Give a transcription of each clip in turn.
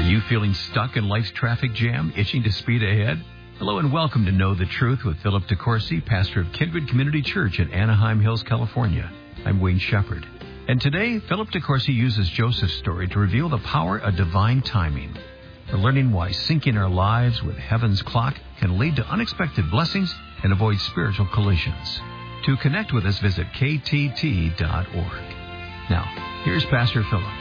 you feeling stuck in life's traffic jam, itching to speed ahead? Hello and welcome to Know the Truth with Philip DeCourcy, pastor of Kindred Community Church in Anaheim Hills, California. I'm Wayne Shepherd. And today, Philip DeCourcy uses Joseph's story to reveal the power of divine timing. We're learning why syncing our lives with heaven's clock can lead to unexpected blessings and avoid spiritual collisions. To connect with us, visit ktt.org. Now, here's Pastor Philip.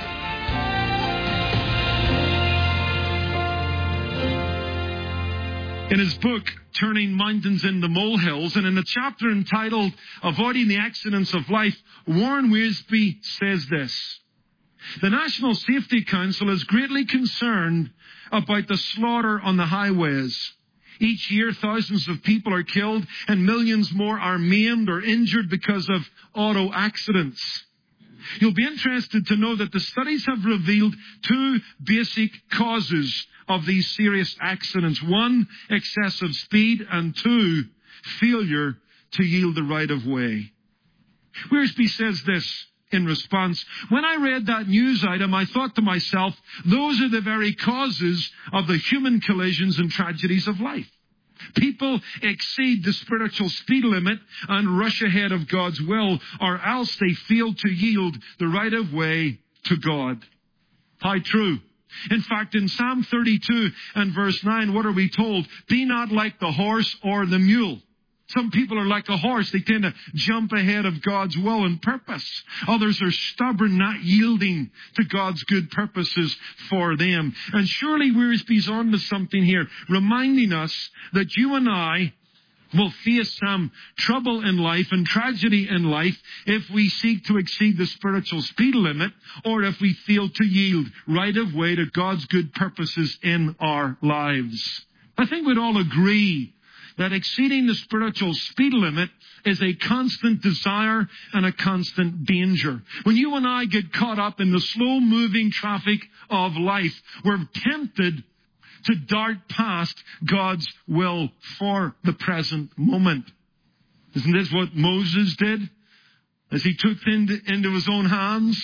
In his book, Turning Mountains into Molehills, and in a chapter entitled Avoiding the Accidents of Life, Warren Wiersbe says this: the National Safety Council is greatly concerned about the slaughter on the highways. Each year, thousands of people are killed and millions more are maimed or injured because of auto accidents. You'll be interested to know that the studies have revealed two basic causes of these serious accidents. One, excessive speed, and two, failure to yield the right of way. Wiersbe says this in response: when I read that news item, I thought to myself, those are the very causes of the human collisions and tragedies of life. People exceed the spiritual speed limit and rush ahead of God's will, or else they fail to yield the right of way to God. How true. In fact, in Psalm 32 and verse 9, what are we told? Be not like the horse or the mule. Some people are like a horse. They tend to jump ahead of God's will and purpose. Others are stubborn, not yielding to God's good purposes for them. And surely Wiersbe's on to something here, reminding us that you and I will face some trouble in life and tragedy in life if we seek to exceed the spiritual speed limit, or if we fail to yield right of way to God's good purposes in our lives. I think we'd all agree that exceeding the spiritual speed limit is a constant desire and a constant danger. When you and I get caught up in the slow-moving traffic of life, we're tempted to dart past God's will for the present moment. Isn't this what Moses did as he took things into his own hands?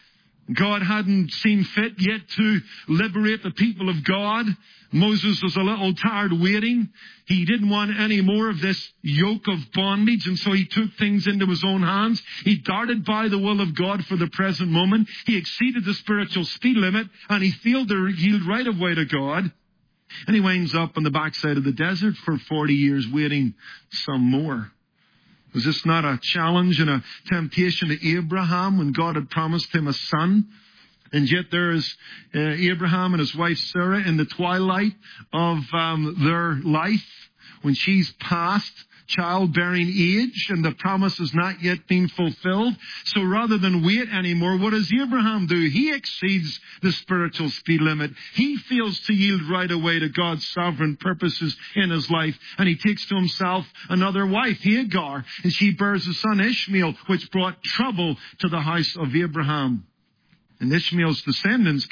God hadn't seen fit yet to liberate the people of God. Moses was a little tired waiting. He didn't want any more of this yoke of bondage, and so he took things into his own hands. He darted by the will of God for the present moment. He exceeded the spiritual speed limit, and he failed to yield right of way to God. And he winds up on the backside of the desert for 40 years waiting some more. Was this not a challenge and a temptation to Abraham when God had promised him a son? And yet there is Abraham and his wife Sarah in the twilight of their life, when she's past childbearing age and the promise has not yet been fulfilled. So rather than wait anymore, what does Abraham do? He exceeds the spiritual speed limit. He fails to yield right away to God's sovereign purposes in his life, and he takes to himself another wife, Hagar, and she bears a son, Ishmael, which brought trouble to the house of Abraham. And Ishmael's descendants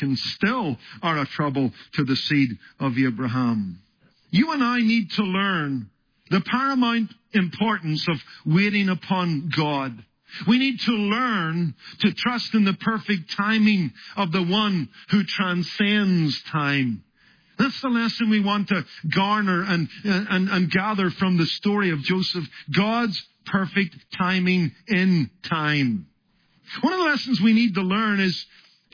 are a trouble to the seed of Abraham. You and I need to learn the paramount importance of waiting upon God. We need to learn to trust in the perfect timing of the one who transcends time. That's the lesson we want to garner and gather from the story of Joseph. God's perfect timing in time. One of the lessons we need to learn is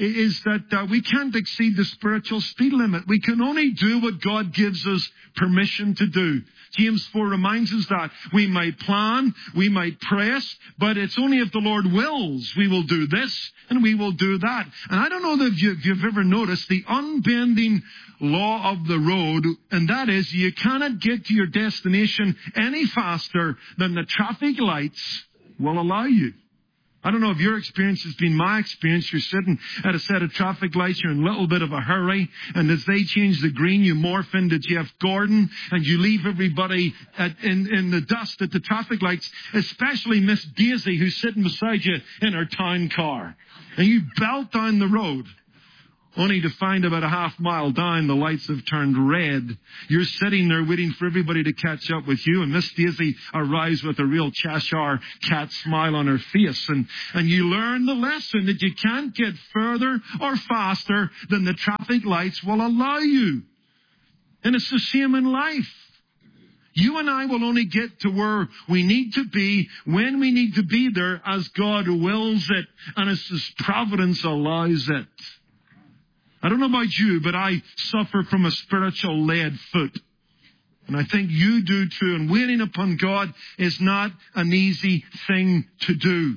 that we can't exceed the spiritual speed limit. We can only do what God gives us permission to do. James 4 reminds us that we might plan, we might press, but it's only if the Lord wills we will do this and we will do that. And I don't know if you've ever noticed the unbending law of the road, and that is you cannot get to your destination any faster than the traffic lights will allow you. I don't know if your experience has been my experience. You're sitting at a set of traffic lights. You're in a little bit of a hurry. And as they change the green, you morph into Jeff Gordon. And you leave everybody in the dust at the traffic lights, especially Miss Daisy, who's sitting beside you in her town car. And you belt down the road. only to find about a half mile down the lights have turned red. You're sitting there waiting for everybody to catch up with you, and Miss Daisy arrives with a real Cheshire cat smile on her face, and you learn the lesson that you can't get further or faster than the traffic lights will allow you. And it's the same in life. You and I will only get to where we need to be when we need to be there as God wills it and as His providence allows it. I don't know about you, but I suffer from a spiritual lead foot. And I think you do too. And waiting upon God is not an easy thing to do.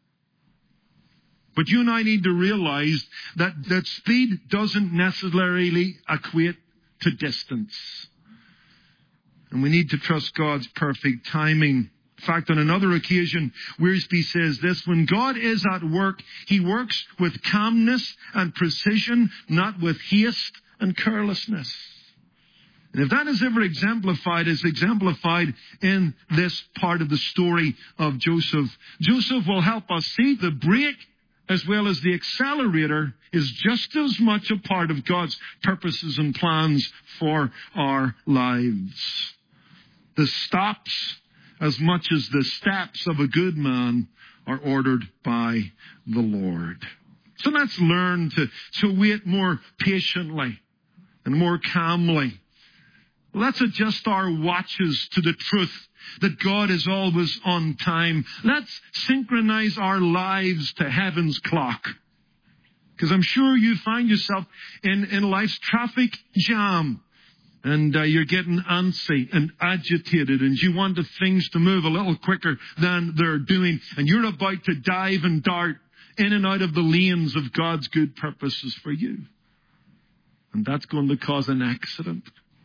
But you and I need to realize that speed doesn't necessarily equate to distance. And we need to trust God's perfect timing. In fact, on another occasion, Wiersbe says this: when God is at work, He works with calmness and precision, not with haste and carelessness. And if that is ever exemplified, it's exemplified in this part of the story of Joseph. Joseph will help us see the brake as well as the accelerator is just as much a part of God's purposes and plans for our lives. The stops, as much as the steps of a good man, are ordered by the Lord. So let's learn to wait more patiently and more calmly. Let's adjust our watches to the truth that God is always on time. Let's synchronize our lives to heaven's clock. Because I'm sure you find yourself in life's traffic jam. And you're getting antsy and agitated, and you want things to move a little quicker than they're doing. And you're about to dive and dart in and out of the lanes of God's good purposes for you. And that's going to cause an accident.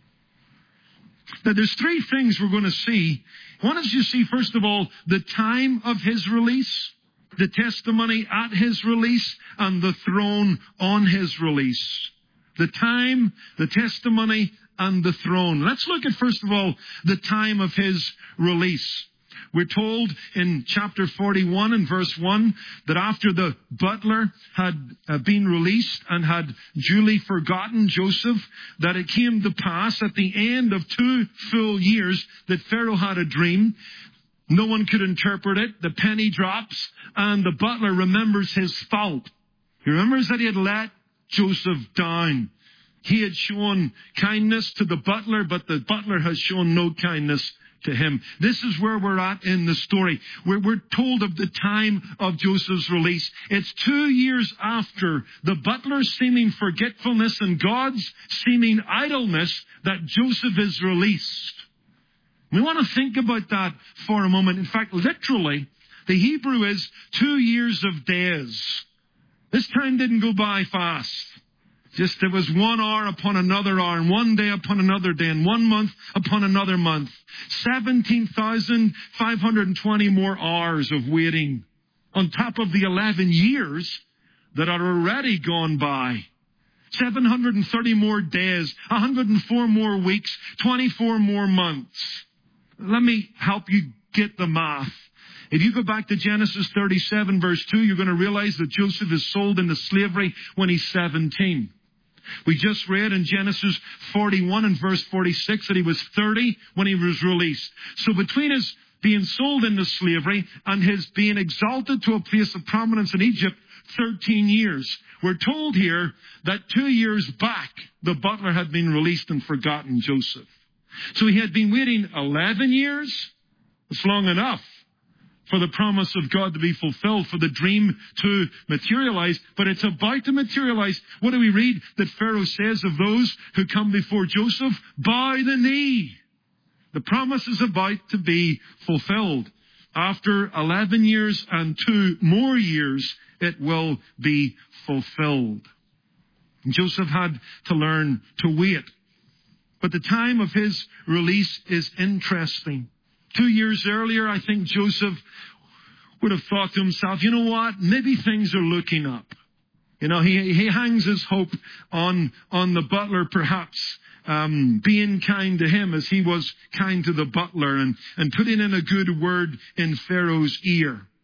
Now, there's three things we're going to see. One is, you see, first of all, the time of His release, the testimony at His release, and the throne on His release. The time, the testimony, and the throne. Let's look at, first of all, the time of His release. We're told in chapter 41 and verse 1 that after the butler had been released and had duly forgotten Joseph, that it came to pass at the end of 2 full years that Pharaoh had a dream. No one could interpret it. The penny drops, and the butler remembers his fault. He remembers that he had let Joseph down. He had shown kindness to the butler, but the butler has shown no kindness to him. This is where we're at in the story. We're told of the time of Joseph's release. It's 2 years after the butler's seeming forgetfulness and God's seeming idleness that Joseph is released. We want to think about that for a moment. In fact, literally, the Hebrew is 2 years of days. This time didn't go by fast. Just there was 1 hour upon another hour, and 1 day upon another day, and 1 month upon another month. 17,520 more hours of waiting on top of the 11 years that are already gone by. 730 more days, 104 more weeks, 24 more months. Let me help you get the math. If you go back to Genesis 37 verse 2, you're going to realize that Joseph is sold into slavery when he's 17. We just read in Genesis 41 and verse 46 that he was 30 when he was released. So between his being sold into slavery and his being exalted to a place of prominence in Egypt, 13 years. We're told here that 2 years back, the butler had been released and forgotten Joseph. So he had been waiting 11 years. It's long enough for the promise of God to be fulfilled, for the dream to materialize. But it's about to materialize. What do we read that Pharaoh says of those who come before Joseph? Bow the knee. The promise is about to be fulfilled. After 11 years and 2 more years, it will be fulfilled. And Joseph had to learn to wait. But the time of his release is interesting. 2 years earlier, I think Joseph would have thought to himself, you know what, maybe things are looking up. You know, he hangs his hope on the butler perhaps being kind to him as he was kind to the butler and putting in a good word in Pharaoh's ear.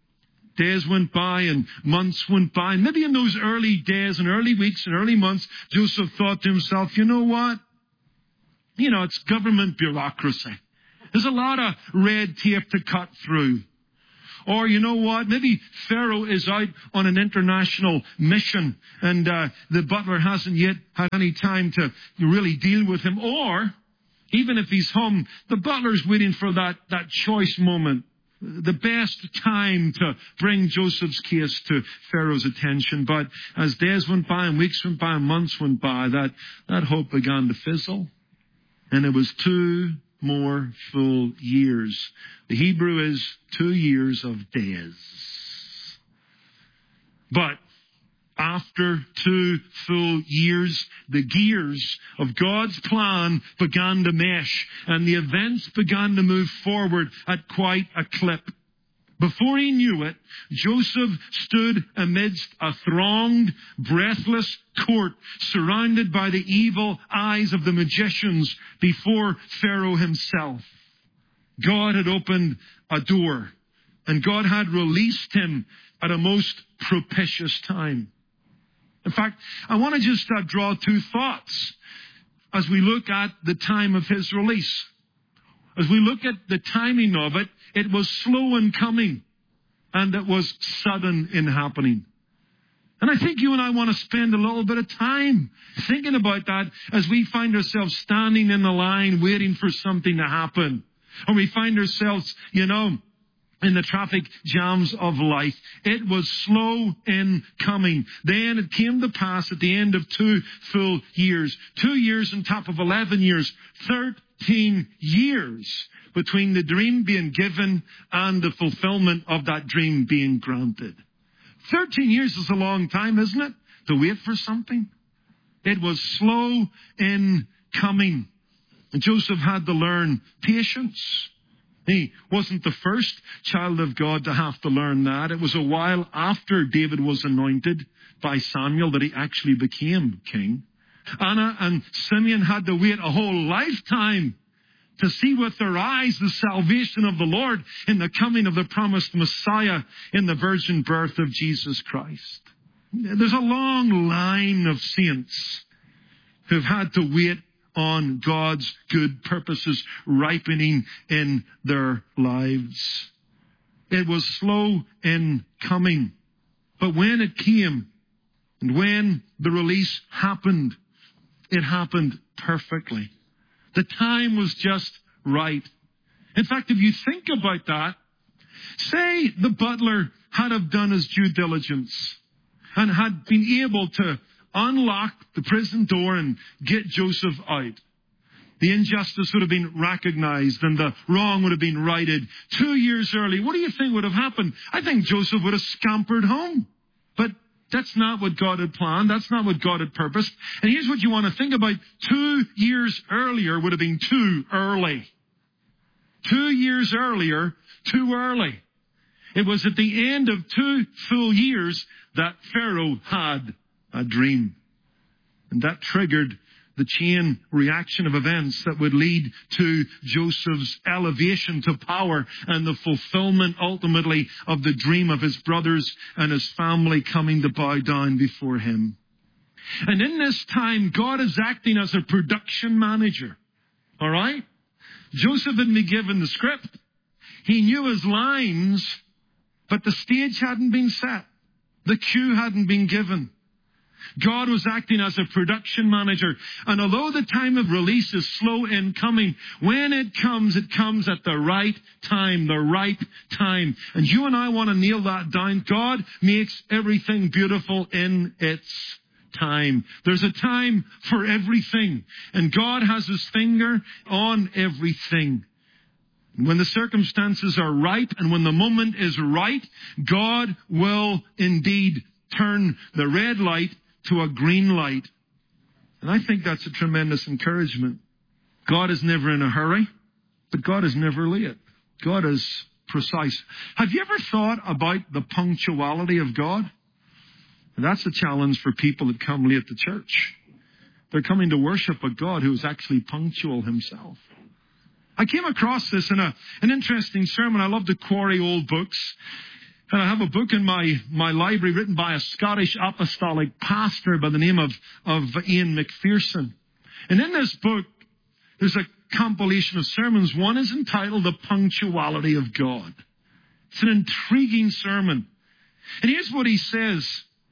Days went by and months went by. And maybe in those early days and early weeks and early months, Joseph thought to himself, you know what? It's government bureaucracy. There's a lot of red tape to cut through. Or you know what? Maybe Pharaoh is out on an international mission and the butler hasn't yet had any time to really deal with him. Or even if he's home, the butler's waiting for that choice moment, the best time to bring Joseph's case to Pharaoh's attention. But as days went by and weeks went by and months went by, that hope began to fizzle. And it was 2 more full years. The Hebrew is 2 years of days. But after 2 full years, the gears of God's plan began to mesh, and the events began to move forward at quite a clip. Before he knew it, Joseph stood amidst a thronged, breathless court, surrounded by the evil eyes of the magicians before Pharaoh himself. God had opened a door, and God had released him at a most propitious time. In fact, I want to just draw 2 thoughts as we look at the time of his release. As we look at the timing of it, it was slow in coming, and it was sudden in happening. And I think you and I want to spend a little bit of time thinking about that as we find ourselves standing in the line waiting for something to happen. Or we find ourselves, in the traffic jams of life. It was slow in coming. Then it came to pass at the end of 2 full years. 2 years on top of 11 years. 13 years between the dream being given and the fulfillment of that dream being granted. 13 years is a long time, isn't it? To wait for something. It was slow in coming. And Joseph had to learn patience. He wasn't the first child of God to have to learn that. It was a while after David was anointed by Samuel that he actually became king. Anna and Simeon had to wait a whole lifetime to see with their eyes the salvation of the Lord in the coming of the promised Messiah in the virgin birth of Jesus Christ. There's a long line of saints who've had to wait on God's good purposes ripening in their lives. It was slow in coming, but when it came and when the release happened, it happened perfectly. The time was just right. In fact, if you think about that, say the butler had have done his due diligence and had been able to unlock the prison door and get Joseph out. The injustice would have been recognized and the wrong would have been righted 2 years early. What do you think would have happened? I think Joseph would have scampered home. But that's not what God had planned. That's not what God had purposed. And here's what you want to think about. 2 years earlier would have been too early. 2 years earlier, too early. It was at the end of 2 full years that Pharaoh had a dream. And that triggered the chain reaction of events that would lead to Joseph's elevation to power and the fulfillment ultimately of the dream of his brothers and his family coming to bow down before him. And in this time, God is acting as a production manager. All right? Joseph had been given the script. He knew his lines, but the stage hadn't been set. The cue hadn't been given. God was acting as a production manager. And although the time of release is slow in coming, when it comes at the right time, the ripe time. And you and I want to nail that down. God makes everything beautiful in its time. There's a time for everything. And God has his finger on everything. When the circumstances are ripe and when the moment is right, God will indeed turn the red light to a green light. And I think that's a tremendous encouragement. God is never in a hurry, but God is never late. God is precise. Have you ever thought about the punctuality of God? And that's a challenge for people that come late to church. They're coming to worship a God who is actually punctual himself. I came across this in an interesting sermon. I love to quarry old books. And I have a book in my library written by a Scottish apostolic pastor by the name of Ian McPherson. And in this book, there's a compilation of sermons. One is entitled The Punctuality of God. It's an intriguing sermon. And here's what he says.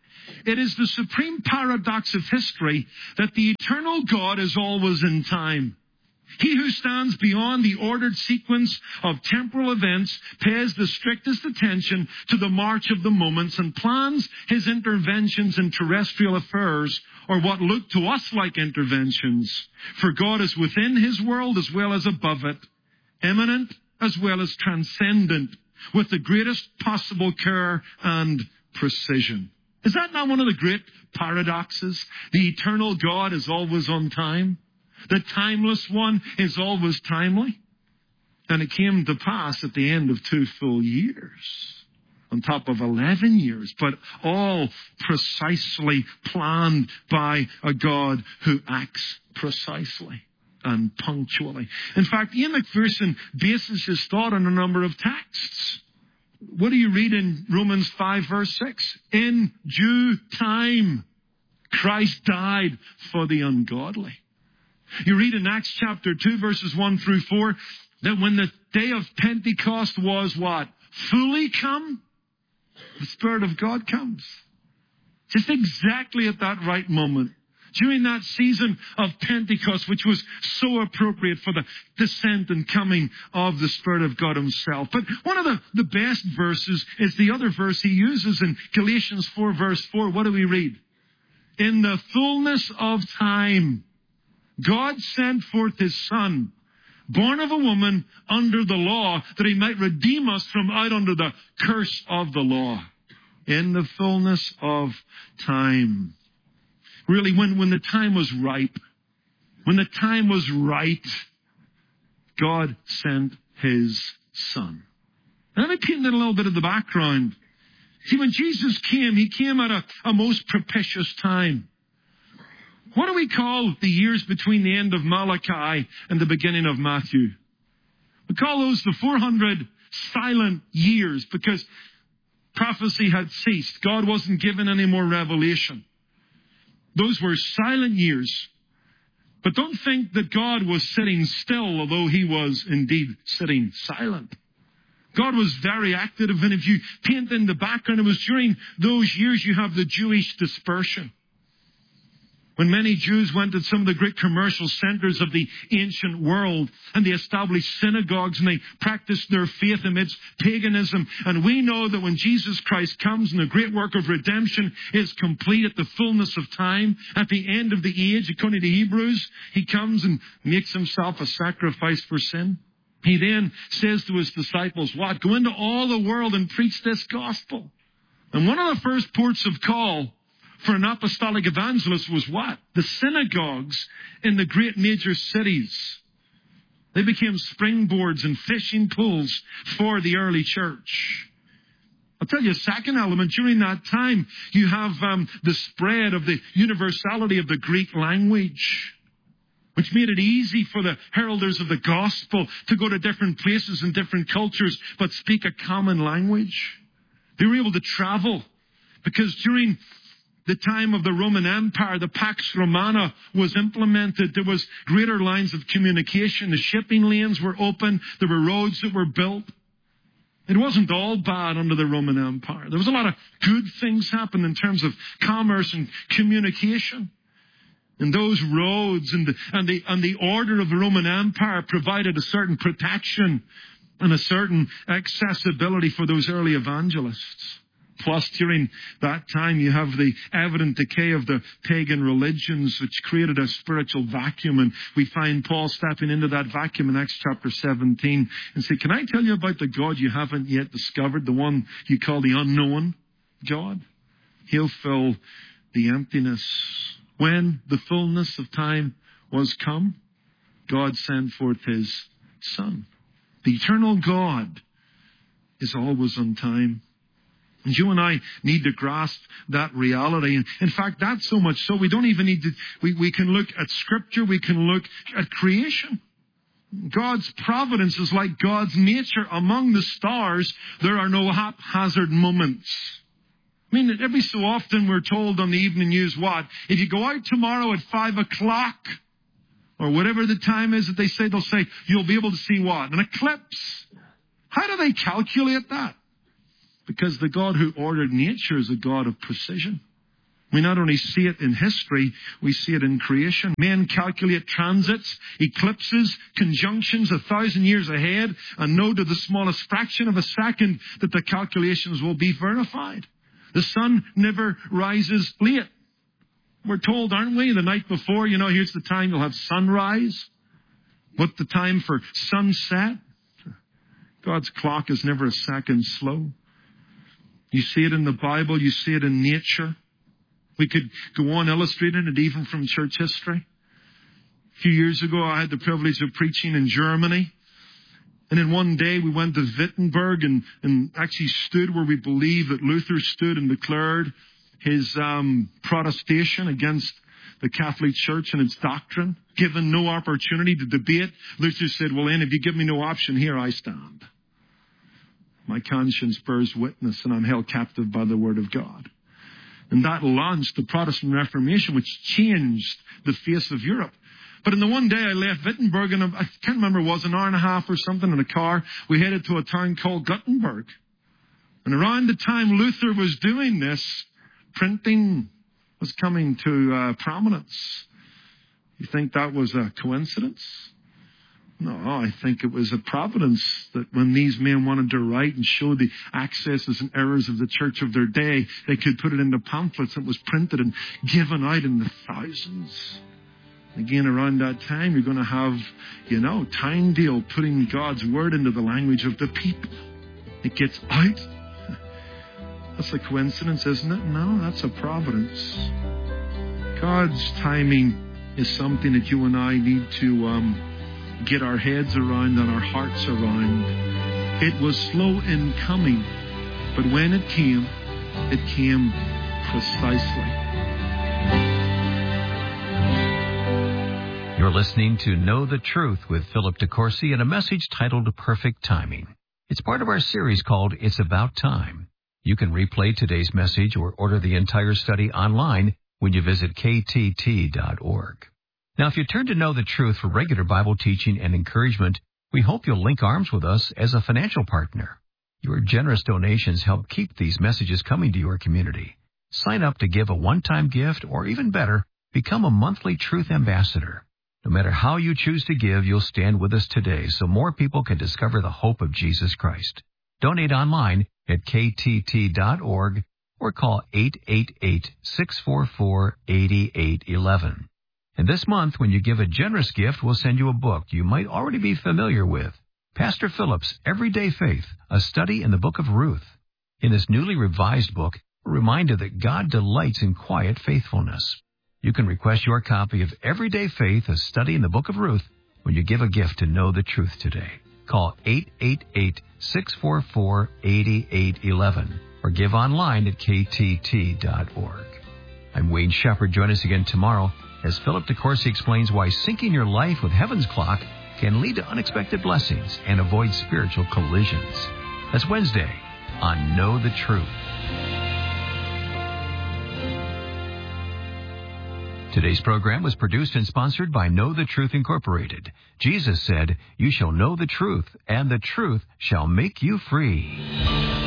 It is the supreme paradox of history that the eternal God is always in time. He who stands beyond the ordered sequence of temporal events pays the strictest attention to the march of the moments and plans his interventions in terrestrial affairs, or what look to us like interventions. For God is within his world as well as above it, immanent as well as transcendent, with the greatest possible care and precision. Is that not one of the great paradoxes? The eternal God is always on time. The timeless one is always timely. And it came to pass at the end of 2 full years, on top of 11 years, but all precisely planned by a God who acts precisely and punctually. In fact, Ian McPherson bases his thought on a number of texts. What do you read in Romans 5 verse 6? In due time, Christ died for the ungodly. You read in Acts chapter 2 verses 1 through 4 that when the day of Pentecost was what? Fully come, the Spirit of God comes. Just exactly at that right moment. During that season of Pentecost, which was so appropriate for the descent and coming of the Spirit of God himself. But one of the best verses is the other verse he uses in Galatians 4 verse 4. What do we read? In the fullness of time, God sent forth his Son, born of a woman under the law, that he might redeem us from out under the curse of the law. In the fullness of time. Really, when the time was ripe, when the time was right, God sent his Son. Now, let me paint a little bit of the background. See, when Jesus came, he came at a most propitious time. What do we call the years between the end of Malachi and the beginning of Matthew? We call those the 400 silent years, because prophecy had ceased. God wasn't given any more revelation. Those were silent years. But don't think that God was sitting still, although he was indeed sitting silent. God was very active, and if you paint in the background, it was during those years you have the Jewish dispersion. When many Jews went to some of the great commercial centers of the ancient world, and they established synagogues, and they practiced their faith amidst paganism. And we know that when Jesus Christ comes and the great work of redemption is complete at the fullness of time, at the end of the age, according to Hebrews, he comes and makes himself a sacrifice for sin. He then says to his disciples, what? Go into all the world and preach this gospel. And one of the first ports of call for an apostolic evangelist was what? The synagogues in the great major cities. They became springboards and fishing pools for the early church. I'll tell you a second element. During that time, you have the spread of the universality of the Greek language, which made it easy for the heralders of the gospel to go to different places and different cultures, but speak a common language. They were able to travel, because during the time of the Roman Empire, the Pax Romana was implemented. There was greater lines of communication. The shipping lanes were open. There were roads that were built. It wasn't all bad under the Roman Empire. There was a lot of good things happened in terms of commerce and communication. And those roads and the order of the Roman Empire provided a certain protection and a certain accessibility for those early evangelists. Plus, during that time, you have the evident decay of the pagan religions, which created a spiritual vacuum. And we find Paul stepping into that vacuum in Acts chapter 17 and say, can I tell you about the God you haven't yet discovered, the one you call the unknown God? He'll fill the emptiness. When the fullness of time was come, God sent forth his Son. The eternal God is always on time. And you and I need to grasp that reality. And in fact, that's so much so we don't even need to, we can look at Scripture, we can look at creation. God's providence is like God's nature. Among the stars, there are no haphazard moments. I mean, every so often we're told on the evening news what? If you go out tomorrow at 5 o'clock, or whatever the time is that they'll say, you'll be able to see what? An eclipse. How do they calculate that? Because the God who ordered nature is a God of precision. We not only see it in history, we see it in creation. Men calculate transits, eclipses, conjunctions 1,000 years ahead and know to the smallest fraction of a second that the calculations will be verified. The sun never rises late. We're told, aren't we, the night before, here's the time you'll have sunrise. What the time for sunset? God's clock is never a second slow. You see it in the Bible, you see it in nature. We could go on illustrating it even from church history. A few years ago, I had the privilege of preaching in Germany. And in one day, we went to Wittenberg and actually stood where we believe that Luther stood and declared his protestation against the Catholic Church and its doctrine. Given no opportunity to debate, Luther said, well, then, if you give me no option, here I stand. My conscience bears witness, and I'm held captive by the Word of God. And that launched the Protestant Reformation, which changed the face of Europe. But in the one day I left Wittenberg, and I can't remember, it was an hour and a half or something in a car. We headed to a town called Gutenberg. And around the time Luther was doing this, printing was coming to prominence. You think that was a coincidence? No, I think it was a providence that when these men wanted to write and show the excesses and errors of the church of their day, they could put it into pamphlets that was printed and given out in the thousands. Again, around that time, you're going to have, Tyndale putting God's word into the language of the people. It gets out. That's a coincidence, isn't it? No, that's a providence. God's timing is something that you and I need to get our heads around and our hearts around. It was slow in coming, but when it came precisely. You're listening to Know the Truth with Philip DeCourcy and a message titled Perfect Timing. It's part of our series called It's About Time. You can replay today's message or order the entire study online when you visit ktt.org. Now, if you turn to Know the Truth for regular Bible teaching and encouragement, we hope you'll link arms with us as a financial partner. Your generous donations help keep these messages coming to your community. Sign up to give a one-time gift, or even better, become a monthly Truth Ambassador. No matter how you choose to give, you'll stand with us today so more people can discover the hope of Jesus Christ. Donate online at ktt.org or call 888-644-8811. And this month, when you give a generous gift, we'll send you a book you might already be familiar with. Pastor Philip's Everyday Faith, a study in the book of Ruth. In this newly revised book, we're reminded that God delights in quiet faithfulness. You can request your copy of Everyday Faith, a study in the book of Ruth, when you give a gift to Know the Truth today. Call 888-644-8811 or give online at ktt.org. I'm Wayne Shepherd. Join us again tomorrow as Philip DeCourcy explains why syncing your life with heaven's clock can lead to unexpected blessings and avoid spiritual collisions. That's Wednesday on Know the Truth. Today's program was produced and sponsored by Know the Truth Incorporated. Jesus said, "You shall know the truth, and the truth shall make you free."